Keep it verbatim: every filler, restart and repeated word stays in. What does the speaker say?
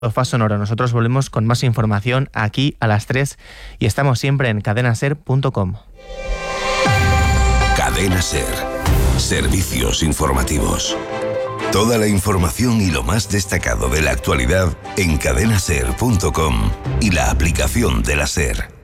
Sofá Sonoro. Nosotros volvemos con más información aquí a las tres y estamos siempre en cadena ser punto com. Cadena Ser. Servicios informativos. Toda la información y lo más destacado de la actualidad en cadena ser punto com y la aplicación de la SER.